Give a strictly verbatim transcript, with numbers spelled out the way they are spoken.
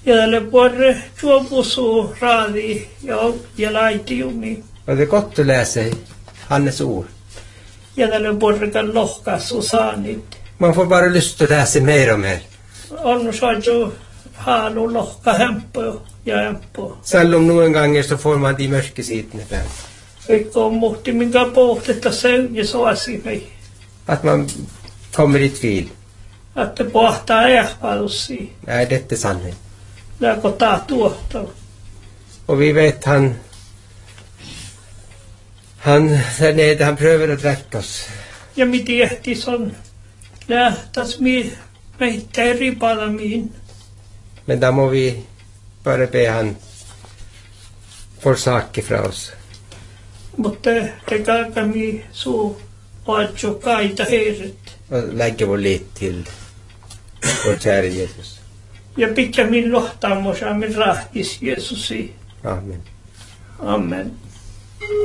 Ja le porre tuopusu raadi ja ja laitiumi. Och det är gott att läsa Hannes ord. Ja le porre kan lohkasu saanit. Man får bara lust att läsa mer och mer. On saaju halu lohka hempo ja hempo. Selv om noen ganger så får man de mørke sidene frem. Ikke måtte minkä pohtetta seunja soasi mig. Att man kommer i tvil. Att det pohtaa ehpalussi. Är detta sanning? Läkö taa tuottaa. Och vi vet han han där nere, han prövar att räcka oss. Ja mi tiehtis on lähtäs mi meitä eri palamiin. Men då må vi bara be han forsake fra oss. Mutta te kaikami suu oatjo kaita heeret. Och lägga vår lit till vår kära Jesus. Ja pitkä min lohtaamo saamme rahtis Jeesusi. Amen. Amen.